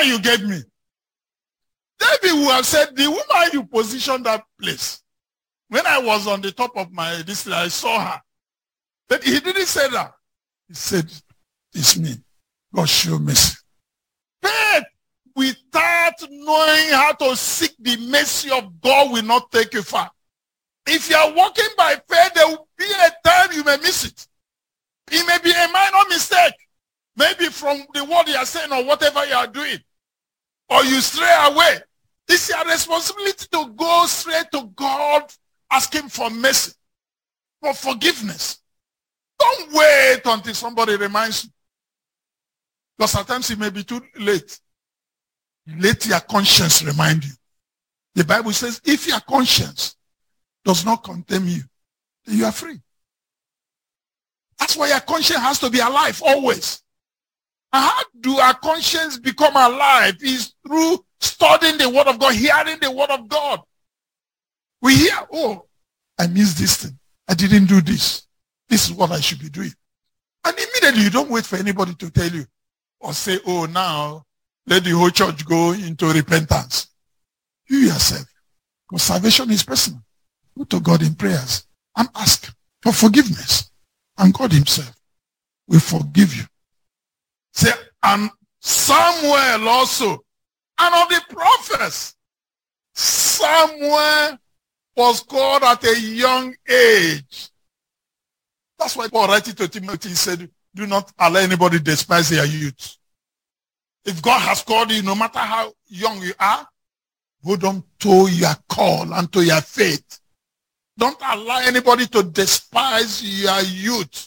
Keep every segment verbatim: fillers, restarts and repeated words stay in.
woman you gave me. David would have said, the woman you positioned that place. When I was on the top of my this, I saw her. But he didn't say that. He said, it's me. God show mercy. Faith without knowing how to seek the mercy of God will not take you far. If you are walking by faith, there will be a time you may miss it. It may be a minor mistake. Maybe from the word you are saying or whatever you are doing. Or you stray away. It's your responsibility to go straight to God, ask him for mercy, for forgiveness. Don't wait until somebody reminds you. Because sometimes it may be too late. Let your conscience remind you. The Bible says, if your conscience does not condemn you, then you are free. That's why your conscience has to be alive always. And how do our conscience become alive? Is through studying the word of God, hearing the word of God. We hear, oh, I missed this thing. I didn't do this. This is what I should be doing. And immediately you don't wait for anybody to tell you or say, oh, now let the whole church go into repentance. You yourself. Because salvation is personal. Go to God in prayers and ask for forgiveness. And God himself will forgive you. Say, and Samuel also, and of the prophets, Samuel was called at a young age. That's why Paul writing to Timothy said, do not allow anybody despise your youth. If God has called you, no matter how young you are, hold on to your call and to your faith. Don't allow anybody to despise your youth.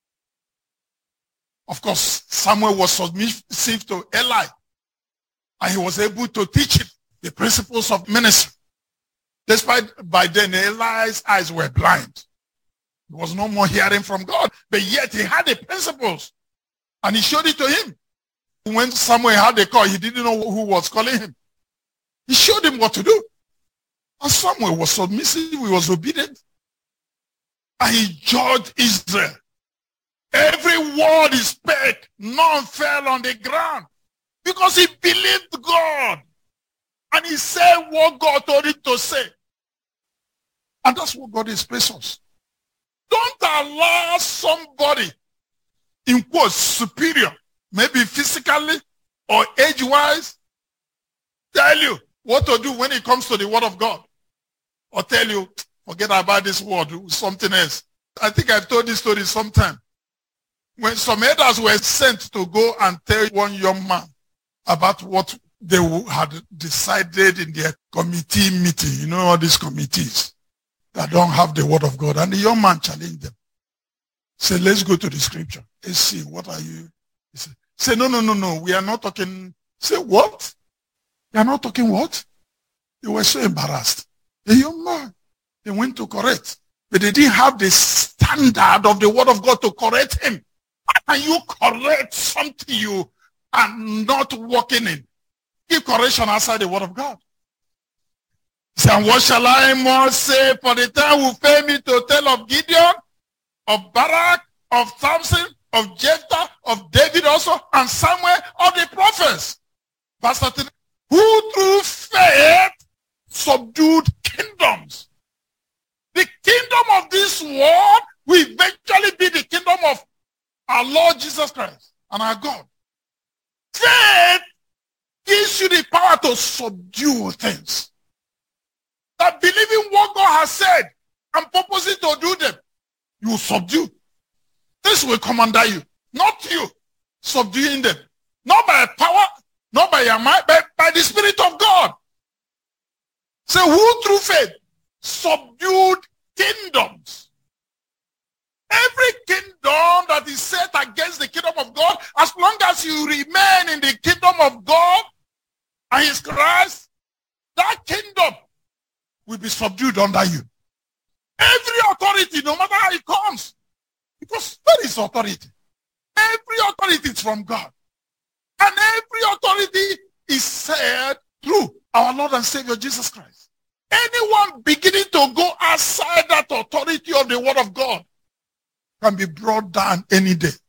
Of course, Samuel was submissive to Eli, and he was able to teach him the principles of ministry. Despite by then Eli's eyes were blind. He was no more hearing from God, but yet he had the principles, and he showed it to him. When Samuel had a call, he didn't know who was calling him. He showed him what to do. And Samuel was submissive, he was obedient. And he judged Israel. Every word he spake, none fell on the ground. Because he believed God. And he said what God told him to say. And that's what God expects us. Don't allow somebody, in quotes, superior, maybe physically or age-wise, tell you what to do when it comes to the word of God. Or tell you, forget about this word, something else. I think I've told this story sometime. When some elders were sent to go and tell one young man about what they had decided in their committee meeting, you know, all these committees that don't have the word of God. And the young man challenged them. Said, let's go to the scripture. Let's see, what are you? He said, say, no, no, no, no, we are not talking. Say, what? You are not talking what? They were so embarrassed. The young man, they went to correct. But they didn't have the standard of the word of God to correct him. How can you correct something you are not walking in? Give correction outside the word of God. He said, what shall I more say? For the time will fail me to tell of Gideon, of Barak, of Samson, of Jephthah, of David also, and Samuel, of the prophets. Verse thirteen, who through faith subdued kingdoms. The kingdom of this world will eventually be the kingdom of our Lord Jesus Christ and our God. Faith gives you the power to subdue things. That believing what God has said and purposing to do them, you will subdue. This will come under you, not you subduing them. Not by power, not by your mind, but by the Spirit of God. So who through faith subdued kingdoms? Every kingdom that is set against the kingdom of God, as long as you remain in the kingdom of God and his Christ, that kingdom will be subdued under you. Every authority, no matter how it comes, because there is authority. Every authority is from God. And every authority is said through our Lord and Savior Jesus Christ. Anyone beginning to go outside that authority of the word of God can be brought down any day.